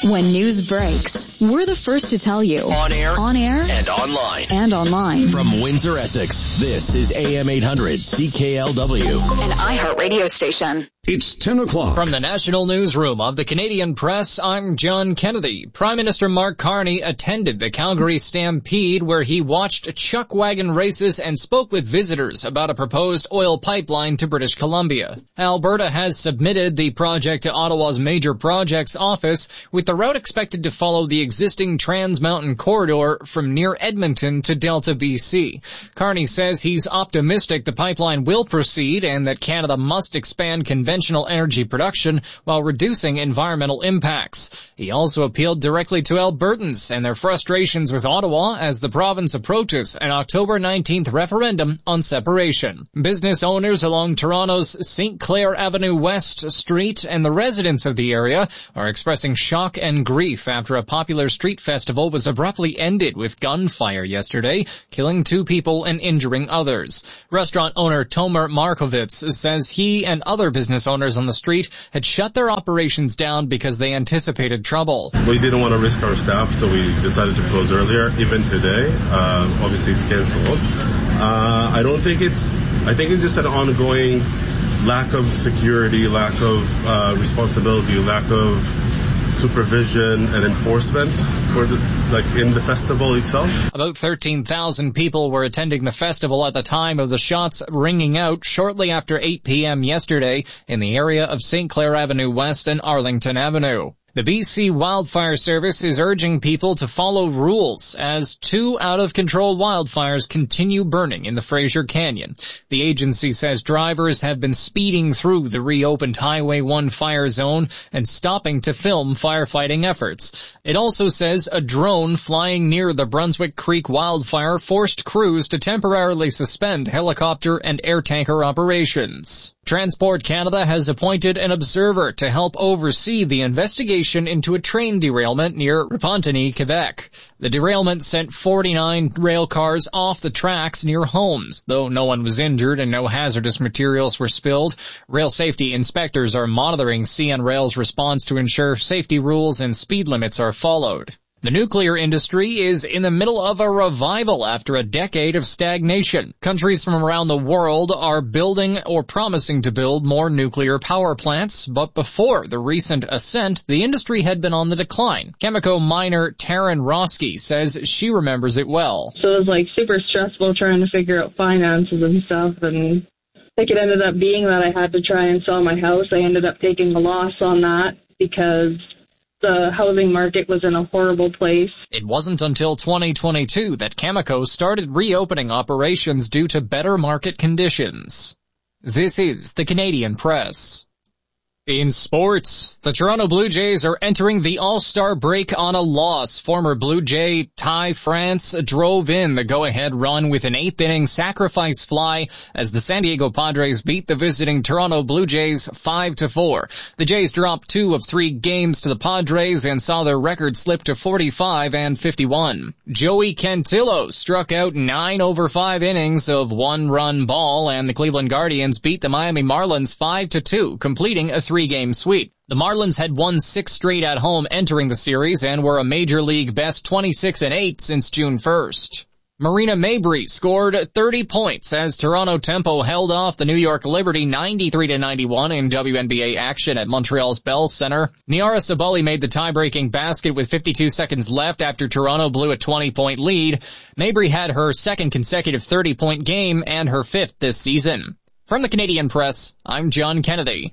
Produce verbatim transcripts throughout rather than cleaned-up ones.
When news breaks, we're the first to tell you. On air, on air, and online. And online. From Windsor, Essex, this is A M eight hundred C K L W. An iHeart radio station. It's ten o'clock. From the National Newsroom of the Canadian Press, I'm John Kennedy. Prime Minister Mark Carney attended the Calgary Stampede, where he watched chuck wagon races and spoke with visitors about a proposed oil pipeline to British Columbia. Alberta has submitted the project to Ottawa's Major Projects Office, with the route expected to follow the existing Trans Mountain corridor from near Edmonton to Delta, B C. Carney says he's optimistic the pipeline will proceed and that Canada must expand conventional energy production while reducing environmental impacts. He also appealed directly to Albertans and their frustrations with Ottawa as the province approaches an October nineteenth referendum on separation. Business owners along Toronto's Saint Clair Avenue West Street and the residents of the area are expressing shock and grief after a popular street festival was abruptly ended with gunfire yesterday, killing two people and injuring others. Restaurant owner Tomer Markovitz says he and other business owners on the street had shut their operations down because they anticipated trouble. We didn't want to risk our staff, so we decided to close earlier. Even today, uh, obviously it's canceled. Uh, I don't think it's, I think it's just an ongoing lack of security, lack of uh, responsibility, lack of supervision and enforcement for the, like in the festival itself. About thirteen thousand people were attending the festival at the time of the shots ringing out shortly after eight p.m. yesterday in the area of Saint Clair Avenue West and Arlington Avenue. The B C Wildfire Service is urging people to follow rules as two out-of-control wildfires continue burning in the Fraser Canyon. The agency says drivers have been speeding through the reopened Highway one fire zone and stopping to film firefighting efforts. It also says a drone flying near the Brunswick Creek wildfire forced crews to temporarily suspend helicopter and air tanker operations. Transport Canada has appointed an observer to help oversee the investigation into a train derailment near Repentigny, Quebec. The derailment sent forty-nine rail cars off the tracks near homes. Though no one was injured and no hazardous materials were spilled, rail safety inspectors are monitoring C N Rail's response to ensure safety rules and speed limits are followed. The nuclear industry is in the middle of a revival after a decade of stagnation. Countries from around the world are building or promising to build more nuclear power plants, but before the recent ascent, the industry had been on the decline. Chemico miner Taryn Roski says she remembers it well. So it was like super stressful trying to figure out finances and stuff, and like it ended up being that I had to try and sell my house. I ended up taking a loss on that because the housing market was in a horrible place. It wasn't until twenty twenty-two that Chemico started reopening operations due to better market conditions. This is the Canadian Press. In sports, the Toronto Blue Jays are entering the All-Star break on a loss. Former Blue Jay Ty France drove in the go-ahead run with an eighth-inning sacrifice fly as the San Diego Padres beat the visiting Toronto Blue Jays five to four. The Jays dropped two of three games to the Padres and saw their record slip to forty-five and fifty-one. Joey Cantillo struck out nine over five innings of one-run ball, and the Cleveland Guardians beat the Miami Marlins five to two, completing a three three-game sweep. The Marlins had won six straight at home entering the series and were a Major League best twenty-six and eight since June first. Marina Mabrey scored thirty points as Toronto Tempo held off the New York Liberty ninety-three to ninety-one in W N B A action at Montreal's Bell Center. Niara Sabali made the tie-breaking basket with fifty-two seconds left after Toronto blew a twenty-point lead. Mabrey had her second consecutive thirty-point game and her fifth this season. From the Canadian Press, I'm John Kennedy.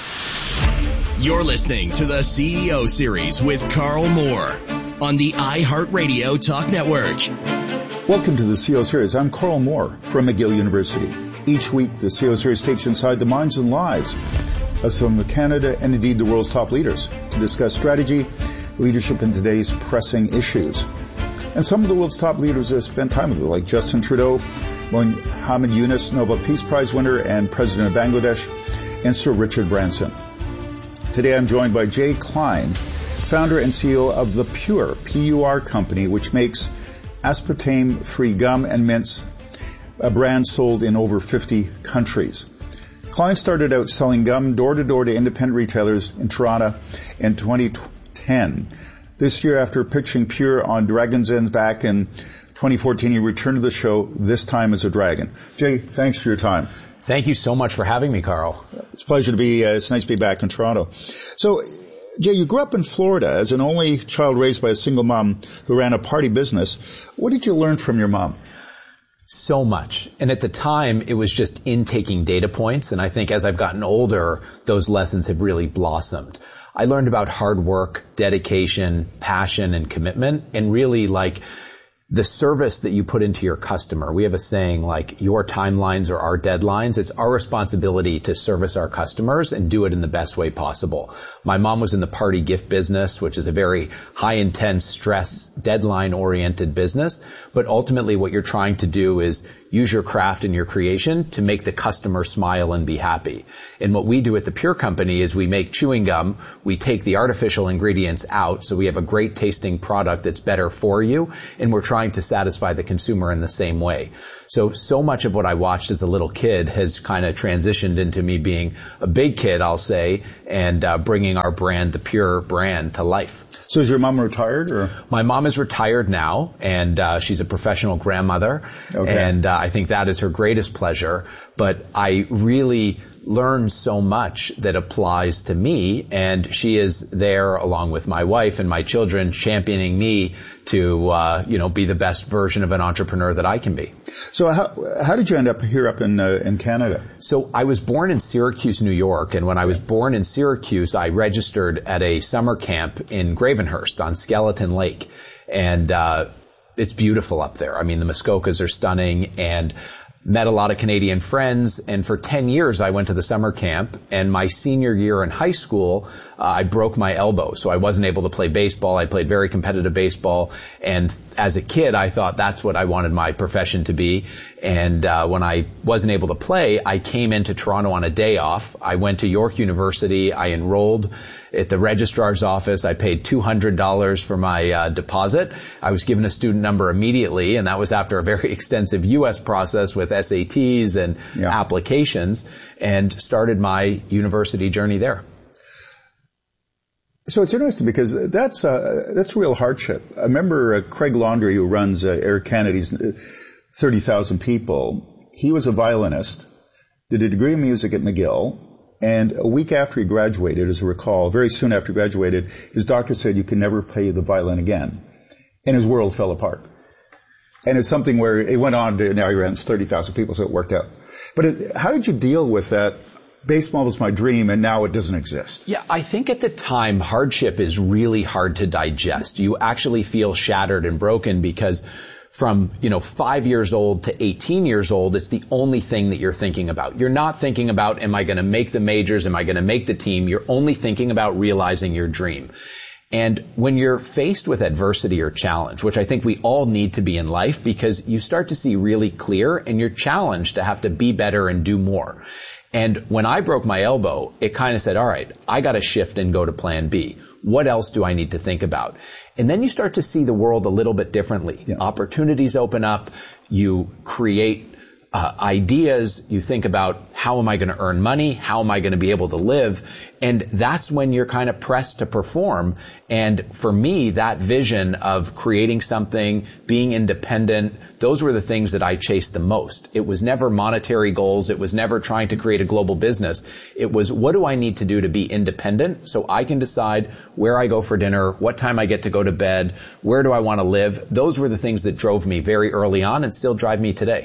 You're listening to the C E O Series with Carl Moore on the iHeartRadio Talk Network. Welcome to the C E O Series. I'm Carl Moore from McGill University. Each week, the C E O Series takes you inside the minds and lives of some of Canada and indeed the world's top leaders to discuss strategy, leadership in today's pressing issues. And some of the world's top leaders have spent time with it, like Justin Trudeau, Mohammed Yunus, Nobel Peace Prize winner and President of Bangladesh, and Sir Richard Branson. Today I'm joined by Jay Klein, founder and C E O of The Pure, P U R company, which makes aspartame-free gum and mints, a brand sold in over fifty countries. Klein started out selling gum door-to-door to independent retailers in Toronto in twenty ten. This year, after pitching Pure on Dragon's Den back in twenty fourteen, you returned to the show, this time as a dragon. Jay, thanks for your time. Thank you so much for having me, Carl. It's a pleasure to be, uh, it's nice to be back in Toronto. So, Jay, you grew up in Florida as an only child raised by a single mom who ran a party business. What did you learn from your mom? So much. And at the time, it was just intaking data points. And I think as I've gotten older, those lessons have really blossomed. I learned about hard work, dedication, passion, and commitment, and really like the service that you put into your customer. We have a saying like, your timelines are our deadlines. It's our responsibility to service our customers and do it in the best way possible. My mom was in the party gift business, which is a very high intense, stress, deadline oriented business. But ultimately what you're trying to do is use your craft and your creation to make the customer smile and be happy. And what we do at the Pure Company is we make chewing gum. We take the artificial ingredients out, so we have a great tasting product that's better for you, and we're trying to satisfy the consumer in the same way. So, so much of what I watched as a little kid has kind of transitioned into me being a big kid, I'll say, and uh, bringing our brand, the Pure brand, to life. So is your mom retired, or? My mom is retired now, and uh, she's a professional grandmother, okay. and uh, I think that is her greatest pleasure. But I really learned so much that applies to me, and she is there along with my wife and my children, championing me to, uh, you know, be the best version of an entrepreneur that I can be. So how how did you end up here up in uh, in Canada? So I was born in Syracuse, New York, and when I was born in Syracuse, I registered at a summer camp in Gravenhurst on Skeleton Lake, and uh it's beautiful up there. I mean, the Muskokas are stunning, and met a lot of Canadian friends, and for ten years I went to the summer camp, and my senior year in high school, uh, I broke my elbow, so I wasn't able to play baseball. I played very competitive baseball, and as a kid I thought that's what I wanted my profession to be, and uh, when I wasn't able to play, I came into Toronto on a day off. I went to York University, I enrolled at the registrar's office. I paid two hundred dollars for my uh, deposit. I was given a student number immediately, and that was after a very extensive U S process with S A Ts and yeah. applications, and started my university journey there. So it's interesting because that's uh, that's a real hardship. I remember uh, Craig Laundrie, who runs uh, Air Canada's thirty thousand people. He was a violinist, did a degree in music at McGill, and a week after he graduated, as I recall, very soon after he graduated, his doctor said you can never play the violin again. And his world fell apart. And it's something where it went on to, now he runs thirty thousand people, so it worked out. But it, how did you deal with that? Baseball was my dream, and now it doesn't exist. Yeah, I think at the time, hardship is really hard to digest. You actually feel shattered and broken because from, you know, five years old to eighteen years old, it's the only thing that you're thinking about. You're not thinking about, am I going to make the majors? Am I going to make the team? You're only thinking about realizing your dream. And when you're faced with adversity or challenge, which I think we all need to be in life, because you start to see really clear and you're challenged to have to be better and do more. And when I broke my elbow, it kind of said, all right, I got to shift and go to plan B. What else do I need to think about? And then you start to see the world a little bit differently. Yeah. Opportunities open up. You create uh, ideas. You think about, how am I going to earn money? How am I going to be able to live? And that's when you're kind of pressed to perform. And for me, that vision of creating something, being independent, those were the things that I chased the most. It was never monetary goals. It was never trying to create a global business. It was, what do I need to do to be independent so I can decide where I go for dinner, what time I get to go to bed, where do I want to live? Those were the things that drove me very early on and still drive me today.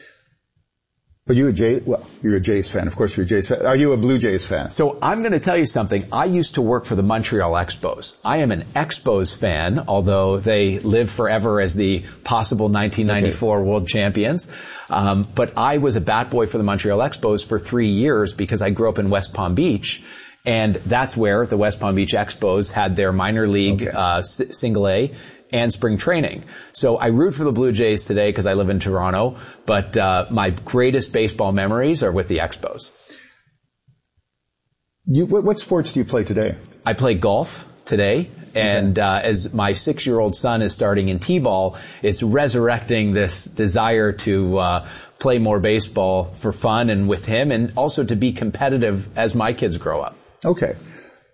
But you a Jay, well, you're a Jays fan. Of course you're a Jays fan. Are you a Blue Jays fan? So I'm going to tell you something. I used to work for the Montreal Expos. I am an Expos fan, although they live forever as the possible nineteen ninety-four okay. world champions. Um, but I was a bat boy for the Montreal Expos for three years because I grew up in West Palm Beach. And that's where the West Palm Beach Expos had their minor league, okay. uh, s- single A and spring training. So I root for the Blue Jays today because I live in Toronto, but uh, my greatest baseball memories are with the Expos. You, what, what sports do you play today? I play golf today, and okay. uh, as my six-year-old son is starting in T-ball, it's resurrecting this desire to uh, play more baseball for fun and with him, and also to be competitive as my kids grow up. Okay.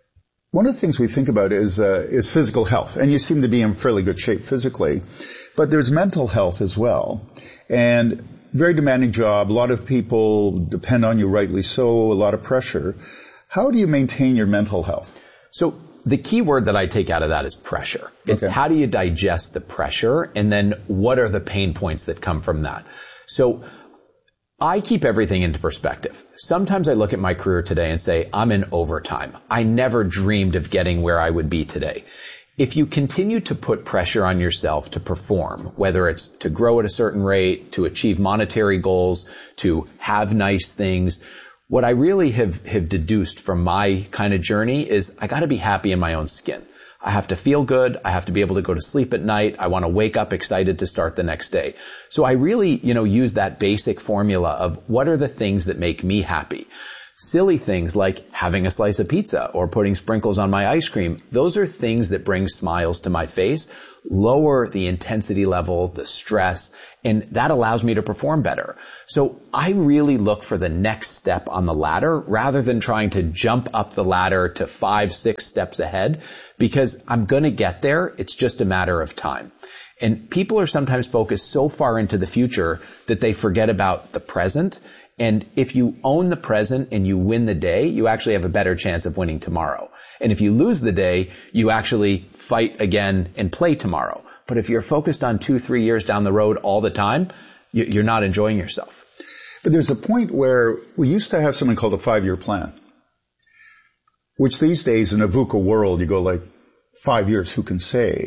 One of the things we think about is uh, is physical health, and you seem to be in fairly good shape physically, but there's mental health as well, and very demanding job. A lot of people depend on you, rightly so. A lot of pressure. How do you maintain your mental health? So the key word that I take out of that is pressure. It's okay. How do you digest the pressure, and then what are the pain points that come from that? So I keep everything into perspective. Sometimes I look at my career today and say, I'm in overtime. I never dreamed of getting where I would be today. If you continue to put pressure on yourself to perform, whether it's to grow at a certain rate, to achieve monetary goals, to have nice things, what I really have, have deduced from my kind of journey is I got to be happy in my own skin. I have to feel good. I have to be able to go to sleep at night. I want to wake up excited to start the next day. So I really, you know, use that basic formula of what are the things that make me happy. Silly things like having a slice of pizza or putting sprinkles on my ice cream. Those are things that bring smiles to my face, lower the intensity level, the stress, and that allows me to perform better. So I really look for the next step on the ladder rather than trying to jump up the ladder to five, six steps ahead, because I'm going to get there. It's just a matter of time. And people are sometimes focused so far into the future that they forget about the present. And if you own the present and you win the day, you actually have a better chance of winning tomorrow. And if you lose the day, you actually fight again and play tomorrow. But if you're focused on two, three years down the road all the time, you're not enjoying yourself. But there's a point where we used to have something called a five-year plan, which these days in a VUCA world, you go like, five years, who can say?